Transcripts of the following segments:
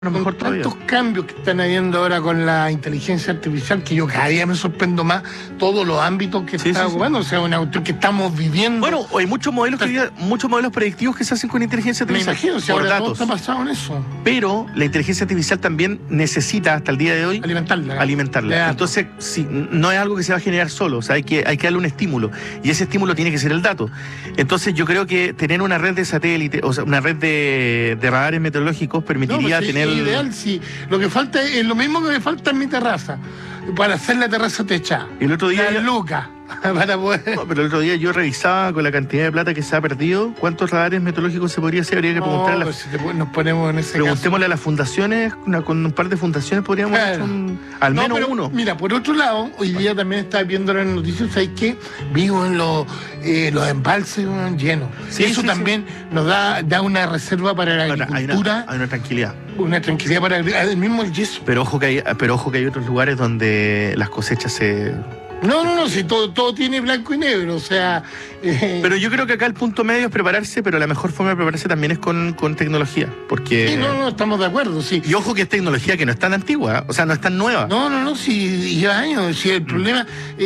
A lo mejor todavía. Tantos cambios que están habiendo ahora con la inteligencia artificial que yo cada día me sorprendo más todos los ámbitos que está ocupando, o sea, una cuestión que estamos viviendo. Bueno, hay muchos modelos muchos modelos predictivos que se hacen con inteligencia me artificial. imagino, si por ahora datos. todo está basado en eso. Pero la inteligencia artificial también necesita, hasta el día de hoy, alimentarla. Entonces, sí, no es algo que se va a generar solo, o sea, hay que darle un estímulo. Y ese estímulo tiene que ser el dato. Entonces, yo creo que tener una red de satélites, o sea, una red de radares meteorológicos permitiría tener... Es ideal, sí. Lo que falta es lo mismo que me falta en mi terraza, para hacer la terraza techada. Y el otro día... Lucas, para poder... No, pero el otro día yo revisaba con la cantidad de plata que se ha perdido, ¿cuántos radares meteorológicos se podría hacer? Habría que preguntarle. Pues nos ponemos en ese Preguntémosle a las fundaciones, con un par de fundaciones podríamos hacer al menos uno. Mira, por otro lado, hoy día también estaba viendo las noticias, ¿sabes qué? Vivo en los embalses llenos. Sí, eso también nos da una reserva para la agricultura. Hay una tranquilidad. Una tranquilidad para el mismo el yeso. Pero ojo que hay otros lugares donde las cosechas se... No, si todo tiene blanco y negro, o sea... Pero yo creo que acá el punto medio es prepararse, pero la mejor forma de prepararse también es con tecnología, porque... Sí, no, estamos de acuerdo, sí. Y ojo que es tecnología que no es tan antigua, o sea, no es tan nueva. No, sí, lleva años, sí, el problema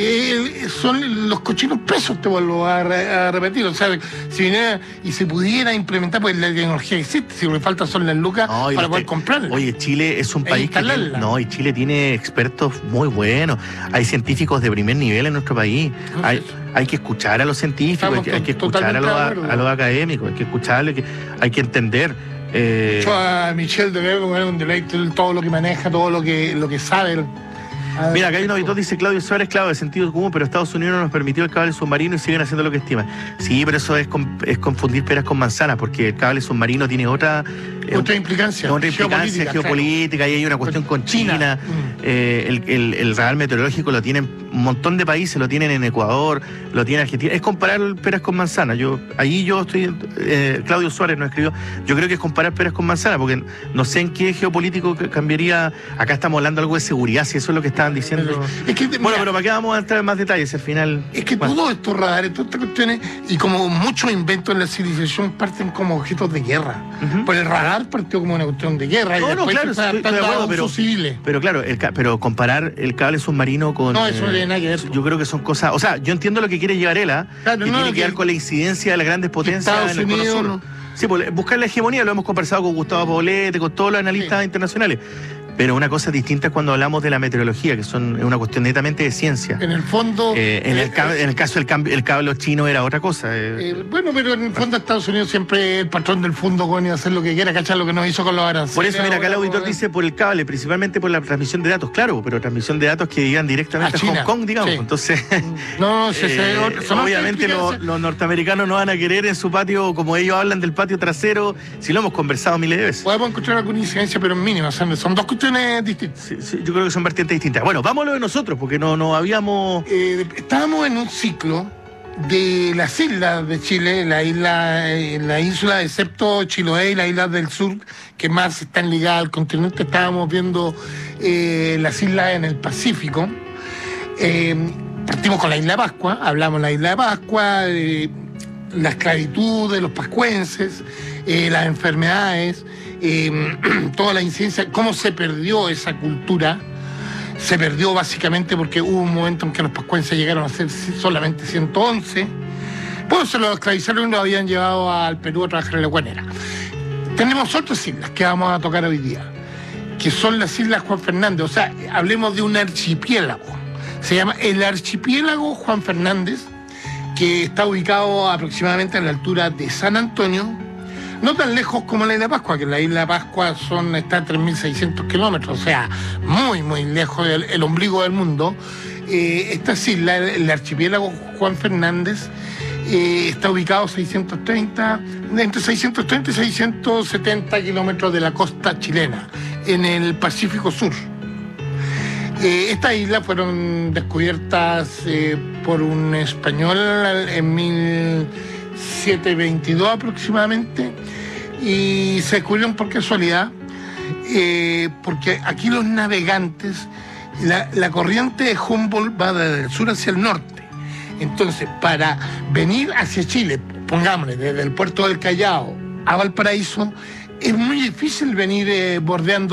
son los cochinos pesos, te vuelvo a repetir, o sea, si viniera y se pudiera implementar, pues la tecnología existe, si lo que falta son las lucas para poder comprarla. Oye, Chile es un país que y Chile tiene expertos muy buenos, hay científicos de primer nivel en nuestro país, hay que escuchar a los científicos, hay que escuchar a los académicos, hay que escucharle, hay que entender. Yo a Michel de un deleite todo lo que maneja, todo lo que sabe. Mira, acá hay un auditor, dice Claudio Suárez, claro, de sentido común, pero Estados Unidos no nos permitió el cable submarino y siguen haciendo lo que estiman. Sí, pero eso es confundir peras con manzanas, porque el cable submarino tiene otra implicancia geopolítica, y hay una cuestión con China. El radar meteorológico lo tienen un montón de países, lo tienen en Ecuador, lo tiene Argentina. Es comparar peras con manzanas. Yo estoy, Claudio Suárez nos escribió, yo creo que es comparar peras con manzanas, porque no sé en qué geopolítico cambiaría. Acá estamos hablando algo de seguridad, si eso es lo que estaban diciendo. Pero ¿para qué vamos a entrar en más detalles al final? Es que todos estos radares, todas estas cuestiones, y como muchos inventos en la civilización parten como objetos de guerra. Por el radar partió como una cuestión de guerra. Claro, estoy de acuerdo, pero claro, pero comparar el cable submarino con... No, eso no tiene nada que ver. Yo creo que son cosas... O sea, yo entiendo lo que quiere llevar ELA, que tiene que ver con la incidencia de las grandes potencias en el Cono Sur. Sí, pues, buscar la hegemonía, lo hemos conversado con Gustavo Poblete, con todos los analistas internacionales. Pero una cosa distinta es cuando hablamos de la meteorología, que es una cuestión netamente de ciencia. En el fondo... en el caso del cable chino era otra cosa. Bueno, pero en el fondo Estados Unidos siempre es el patrón del fondo, con hacer lo que quiera, cachar lo que nos hizo con los aranceles. Por eso, mira, acá el auditor dice por el cable, principalmente por la transmisión de datos, claro, pero transmisión de datos que llegan directamente a Hong Kong, digamos. Sí. Entonces, obviamente los norteamericanos no van a querer en su patio, como ellos hablan del patio trasero, si lo hemos conversado miles de veces. Podemos encontrar alguna incidencia, pero mínima, son dos cuestiones distintas. Sí, yo creo que son vertientes distintas. Bueno, vámonos de nosotros, porque no habíamos... estábamos en un ciclo de las islas de Chile, la isla, excepto Chiloé y las islas del sur, que más están ligadas al continente. Estábamos viendo las islas en el Pacífico. Partimos con la isla de Pascua, hablamos de la isla de Pascua, la esclavitud de los pascuenses, las enfermedades, toda la incidencia, cómo se perdió esa cultura. Se perdió básicamente porque hubo un momento en que los pascuenses llegaron a ser solamente 111. Pues se los esclavizaron y los habían llevado al Perú a trabajar en la guanera. Tenemos otras islas que vamos a tocar hoy día, que son las islas Juan Fernández. O sea, hablemos de un archipiélago. Se llama el archipiélago Juan Fernández, que está ubicado aproximadamente a la altura de San Antonio, no tan lejos como la isla de Pascua, que la isla de Pascua está a 3.600 kilómetros, o sea, muy, muy lejos del ombligo del mundo. Estas islas, el archipiélago Juan Fernández, está ubicado entre 630 y 670 kilómetros de la costa chilena, en el Pacífico Sur. Estas islas fueron descubiertas por un español en 1722 aproximadamente, y se descubrieron por casualidad, porque aquí los navegantes, la corriente de Humboldt va desde el sur hacia el norte. Entonces, para venir hacia Chile, pongámosle, desde el puerto del Callao a Valparaíso, es muy difícil venir bordeando